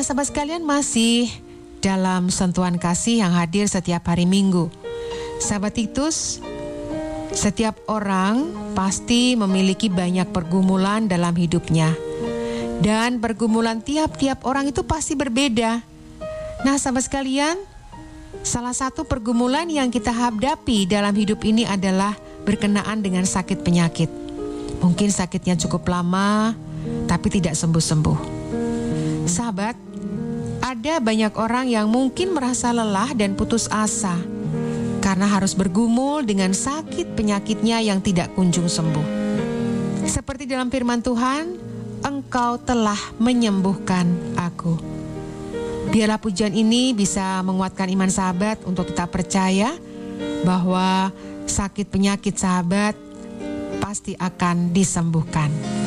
sahabat sekalian, masih dalam sentuhan kasih yang hadir setiap hari Minggu. Sahabat Titus, setiap orang pasti memiliki banyak pergumulan dalam hidupnya. Dan pergumulan tiap-tiap orang itu pasti berbeda. Nah sahabat sekalian, salah satu pergumulan yang kita hadapi dalam hidup ini adalah berkenaan dengan sakit penyakit. Mungkin sakitnya cukup lama, tapi tidak sembuh-sembuh. Sahabat, ada banyak orang yang mungkin merasa lelah dan putus asa karena harus bergumul dengan sakit penyakitnya yang tidak kunjung sembuh. Seperti dalam firman Tuhan, Engkau telah menyembuhkan aku. Biarlah pujian ini bisa menguatkan iman sahabat untuk tetap percaya bahwa sakit penyakit sahabat pasti akan disembuhkan.